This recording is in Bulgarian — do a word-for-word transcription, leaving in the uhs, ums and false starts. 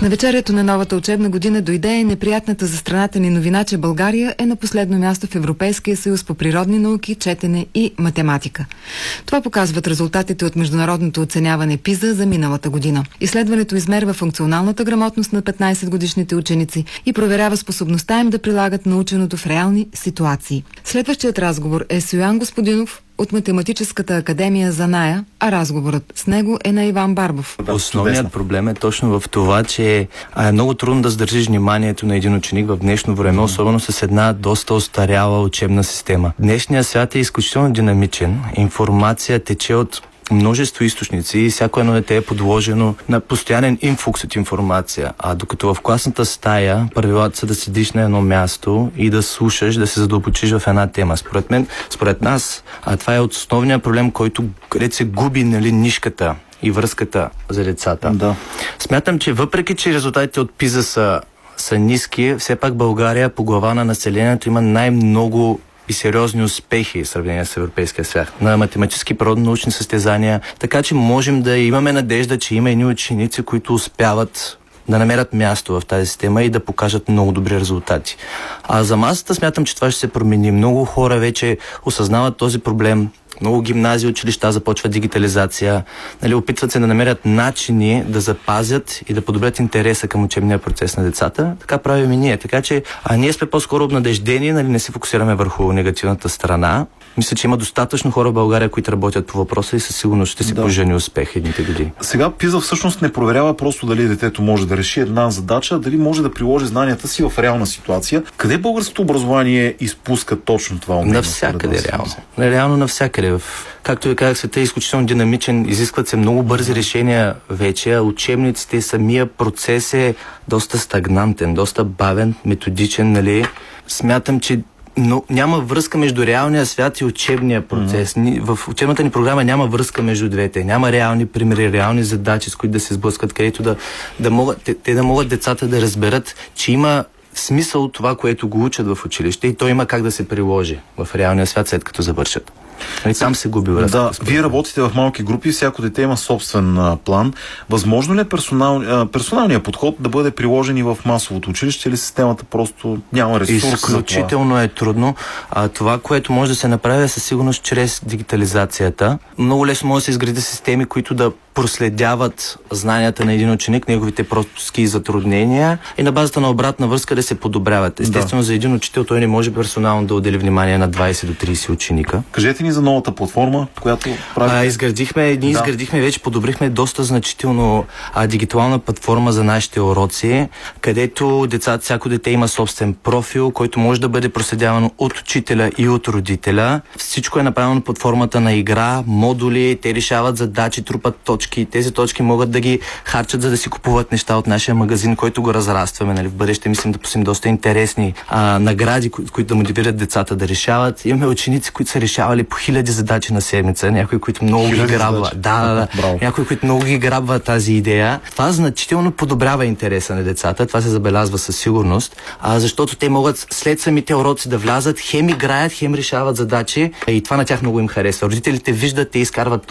навечерието на новата учебна година дойде неприятната за страната ни новина, че България е на последно място в Европейския съюз по природни науки, четене и математика. Това показват резултатите от международното оценяване ПИЗА за миналата година. Изследването измерва функционалната грамотност на петнайсетгодишните ученици и проверява способността им да прилагат наученото в реални ситуации. Следващият разговор е с Йоан Господинов от Математическата академия за НАЯ, а разговорът с него е на Иван Барбов. Основният проблем е точно в това, че е много трудно да сдържиш вниманието на един ученик в днешно време, особено с една доста остаряла учебна система. Днешният свят е изключително динамичен. Информация тече от множество източници и всяко едно дете е подложено на постоянен инфлукс от информация. А докато в класната стая правилата са да седиш на едно място и да слушаш, да се задълбочиш в една тема. Според мен, според нас, а това е основният проблем, който където се губи, нали, нишката и връзката за децата. Да. Смятам, че въпреки, че резултатите от ПИЗА са, са ниски, все пак България по глава на населението има най-много и сериозни успехи в сравнение с европейския свят на математически природно-научни състезания, така че можем да имаме надежда, че има едни ученици, които успяват да намерят място в тази система и да покажат много добри резултати. А за масата смятам, че това ще се промени. Много хора вече осъзнават този проблем. Много гимназии, училища започват дигитализация, нали, опитват се да намерят начини да запазят и да подобрят интереса към учебния процес на децата. Така правим и ние. Така че а ние сме по-скоро обнадеждени, нали, не се фокусираме върху негативната страна. Мисля, че има достатъчно хора в България, които работят по въпроса и със сигурност ще си да. пожени успех едните години. Сега ПИЗА всъщност не проверява просто дали детето може да реши една задача, дали може да приложи знанията си в реална ситуация. Къде българското образование изпуска точно това умение? Навсякъде, реално. Реално навсякъде. Както ви казах, светът е изключително динамичен, изискват се много бързи решения вече, а учебниците, самия процес е доста стагнантен, доста бавен, методичен, нали. Смятам, че но няма връзка между реалния свят и учебния процес. Mm-hmm. В учебната ни програма няма връзка между двете. Няма реални примери, реални задачи, с които да се сблъскат, където да, да могат, те, те да могат децата да разберат, че има смисъл от това, което го учат в училище и то има как да се приложи в реалния свят, след като завършат. И там се губи връзка. Да, вие работите в малки групи, всяко дете има собствен а, план. Възможно ли е персонал, а, персоналният подход да бъде приложен и в масовото училище или системата просто няма ресурс? Изключително е трудно. А, това, което може да се направи, е със сигурност чрез дигитализацията. Много лесно може да се изгради системи, които да проследяват знанията на един ученик, неговите прости затруднения и на базата на обратна връзка да се подобряват. Естествено, да. За един учител той не може персонално да отдели внимание на двайсет до трийсет ученика. Кажете ни за новата платформа, която правите. А, изградихме, ние да. изградихме, вече подобрихме доста значително а, дигитална платформа за нашите уроци, където децата, всяко дете има собствен профил, който може да бъде проследявано от учителя и от родителя. Всичко е направено под формата на игра, модули, те решават задачи, трупат точки. Тези точки могат да ги харчат, за да си купуват неща от нашия магазин, който го разрастваме. Нали? В бъдеще мислим да пуснем доста интересни а, награди, кои, които да мотивират децата да решават. Имаме ученици, които са решавали по хиляди задачи на седмица, някои, които много хиляди ги грабва. Да, да, да. Някои, които много ги грабва тази идея. Това значително подобрява интереса на децата. Това се забелязва със сигурност, а, защото те могат след самите уроци да влязат, хем играят, хем решават задачи и това на тях много им харесва. Родителите виждат, те изкарват